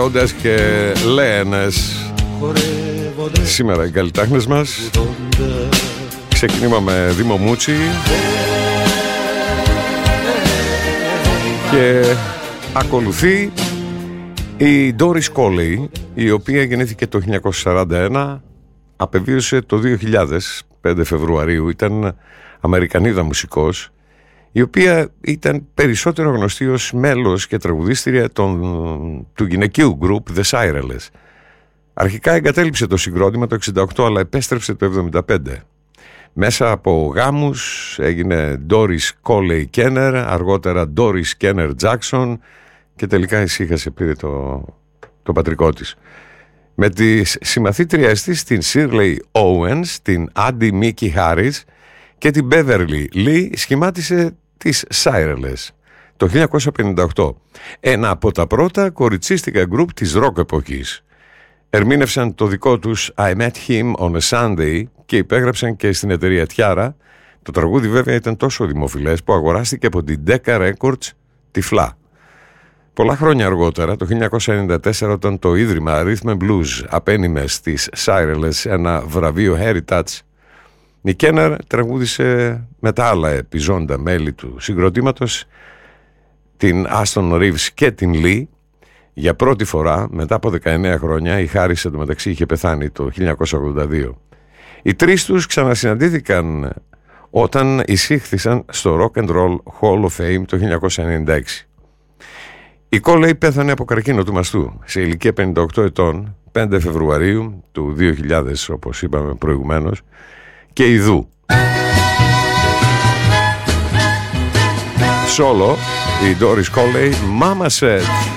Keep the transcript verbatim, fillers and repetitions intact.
Ρόντας και Λέενες. Σήμερα οι καλλιτέχνες μας. Ξεκινήμα με Δήμο Μούτσι και ακολουθεί η Doris Colley, η οποία γεννήθηκε το χίλια εννιακόσια σαράντα ένα, απεβίωσε το δύο χιλιάδες, πέντε Φεβρουαρίου. Ήταν Αμερικανίδα μουσικός, η οποία ήταν περισσότερο γνωστή ως μέλος και τραγουδίστρια των, του γυναικείου group The Shirelles. Αρχικά εγκατέλειψε το συγκρότημα το εξήντα οκτώ, αλλά επέστρεψε το εβδομήντα πέντε. Μέσα από γάμους έγινε Doris Colley Kenner, αργότερα Doris Kenner Jackson και τελικά ησύχασε, πήρε το, το πατρικό της. Με τις συμμαθήτριές της, την Shirley Owens, την Addie Mickey Harris και την Beverly Lee, σχημάτισε τις Shirelles το χίλια εννιακόσια πενήντα οκτώ. Ένα από τα πρώτα κοριτσίστικα γκρουπ της ροκ εποχής. Ερμήνευσαν το δικό τους I Met Him on a Sunday και υπέγραψαν και στην εταιρεία Tiara. Το τραγούδι βέβαια ήταν τόσο δημοφιλές που αγοράστηκε από την Decca Records τυφλά. Πολλά χρόνια αργότερα, το χίλια εννιακόσια ενενήντα τέσσερα, όταν το ίδρυμα Rhythm and Blues απένιμε στις Shirelles ένα βραβείο Heritage, η Kenner τραγούδισε με τα άλλα επιζώντα μέλη του συγκροτήματος, την Aston Reeves και την Lee. Για πρώτη φορά, μετά από δεκαεννέα χρόνια, η Harris εντωμεταξύ είχε πεθάνει το χίλια εννιακόσια ογδόντα δύο. Οι τρεις τους ξανασυναντήθηκαν όταν εισήχθησαν στο Rock and Roll Hall of Fame το χίλια εννιακόσια ενενήντα έξι. Η Colley πέθανε από καρκίνο του μαστού σε ηλικία πενήντα οκτώ ετών, πέντε Φεβρουαρίου του δύο χιλιάδες, όπως είπαμε προηγουμένως, και ιδού. Solo, η Doris Colley, Mama Said.